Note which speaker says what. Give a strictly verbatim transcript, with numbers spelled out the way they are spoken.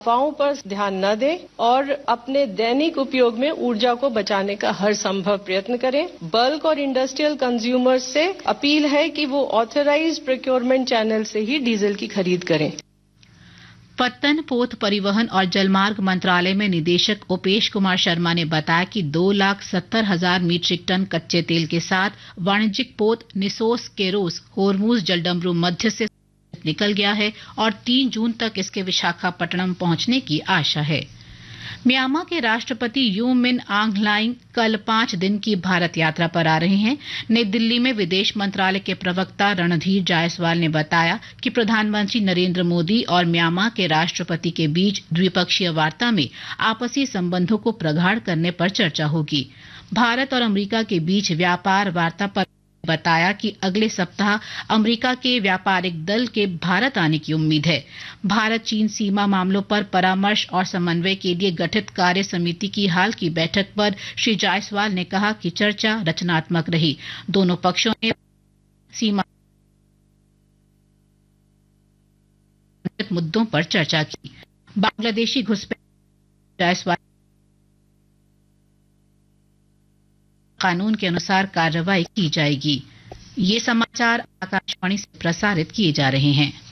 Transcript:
Speaker 1: अफवाहों पर ध्यान न दें और अपने दैनिक उपयोग में ऊर्जा को बचाने का हर संभव प्रयत्न करें। बल्क और इंडस्ट्रियल कंज्यूमर्स से अपील है कि वो ऑथराइज्ड प्रोक्योरमेंट चैनल से ही डीजल की खरीद करें।
Speaker 2: पत्तन, पोत परिवहन और जलमार्ग मंत्रालय में निदेशक उपेश कुमार शर्मा ने बताया कि दो लाख सत्तर हजार मीट्रिक टन कच्चे तेल के साथ वाणिज्यिक पोत निसोस केरोस होर्मुज जलडमरू मध्य से निकल गया है और तीन जून तक इसके विशाखापट्टनम पहुंचने की आशा है। म्यांमार के राष्ट्रपति यू मिन आंग ह्लाइंग कल पांच दिन की भारत यात्रा पर आ रहे हैं। नई दिल्ली में विदेश मंत्रालय के प्रवक्ता रणधीर जायसवाल ने बताया कि प्रधानमंत्री नरेंद्र मोदी और म्यांमार के राष्ट्रपति के बीच द्विपक्षीय वार्ता में आपसी संबंधों को प्रगाढ़ करने पर चर्चा होगी। भारत और अमेरिका के बीच व्यापार वार्ता पर बताया कि अगले सप्ताह अमेरिका के व्यापारिक दल के भारत आने की उम्मीद है। भारत चीन सीमा मामलों पर परामर्श और समन्वय के लिए गठित कार्य समिति की हाल की बैठक पर श्री जायसवाल ने कहा कि चर्चा रचनात्मक रही। दोनों पक्षों ने सीमा मुद्दों पर चर्चा की। बांग्लादेशी घुसपैठ जायसवाल कानून के अनुसार कार्रवाई की जाएगी। ये समाचार आकाशवाणी से प्रसारित किए जा रहे हैं।